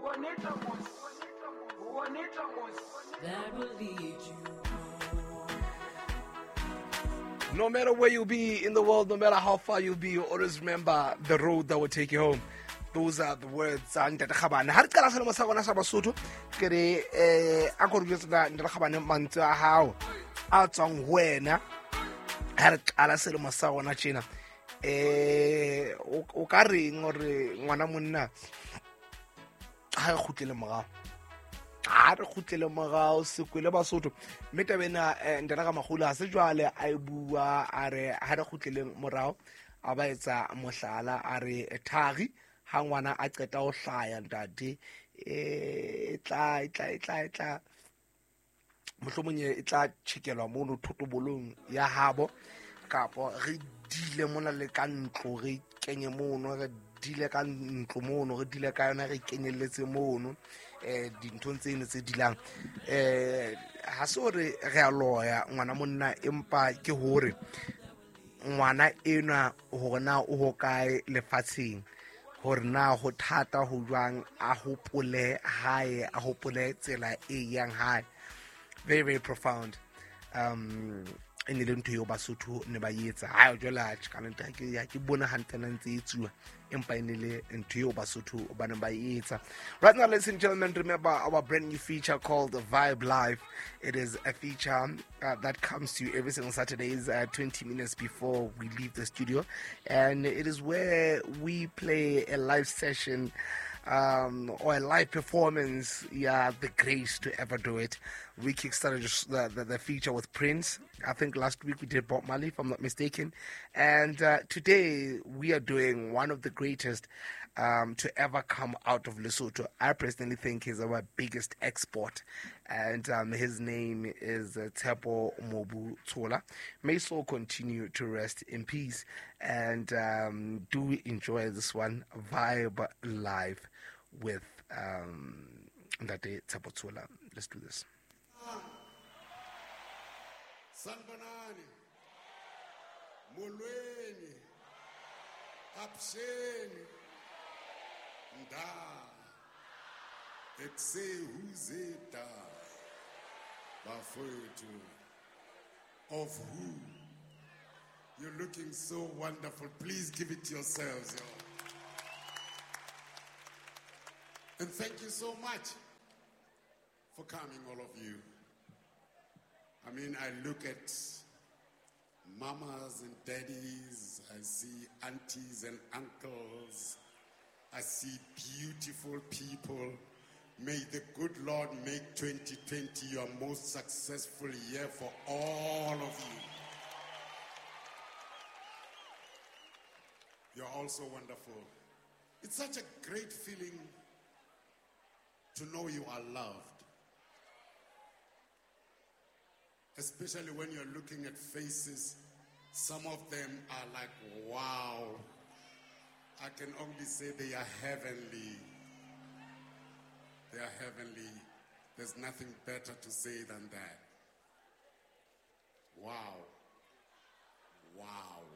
that will lead you. No matter where you be in the world, no matter how far you be, you always remember the road that will take you home. Those are the words. And the Khabane. Har kala selo masagona sa Basotho ke re a go re tsena Ntate Khabane mantse a hao a tsang wena har kala selo masagona tshena o ka reng gore ngwana monna ha khutlele morago a re khutlele morago se kwele Basotho mme tabena Ntate Magolo a se jwale a bua a re ha re khutlele morago a ba etsa mohlala a re thagi ha ngwana a qeta ho hlaya ntate tla mohlomong e tla chekelwa mono thotobolong ya habo kapo re dile mona le ka ntlo re kenye mono re dile ka ntlo mono re dile ka yona re kenyelletse mono dinthong tseno tse dilang ha se hore re a loya ngwana monna empa ke hore ngwana ena hore na o hokae lefatsheng hore na ho thata ho jwang a hopole hae a hopole tsela e yang hae. Very, very profound. In the ntho yo Basotho ne ba yetsa ha o jwela kana ya ke bona hantana ntse etsuwa empa inele ntho yo Basotho ba ne ba yetsa. Right now, ladies and gentlemen, remember our brand new feature called Vibe Live. It is a feature that comes to you every single Saturdays 20 minutes before we leave the studio, and it is where we play a live session or a live performance. Yeah, the grace to ever do it. We kickstarted the feature with Prince. I think last week we did Bob Marley, if I'm not mistaken. And today we are doing one of the greatest to ever come out of Lesotho. I personally think he's our biggest export. And his name is Tshepo Mobu Tsola. May soul continue to rest in peace. And do enjoy this one, Vibe Live with Ndate Tshepo Tsola. Let's do this. Sanbanani, Mulweni, Apsheni, Nda, Ekse Huzeta, Bafwetu, of who? You're looking so wonderful. Please give it to yourselves, y'all. And thank you so much for coming, all of you. I mean, I look at mamas and daddies, I see aunties and uncles, I see beautiful people. May the good Lord make 2020 your most successful year for all of you. You're all so wonderful. It's such a great feeling to know you are loved. Especially when you're looking at faces, some of them are like, wow. I can only say they are heavenly. They are heavenly. There's nothing better to say than that. Wow. Wow.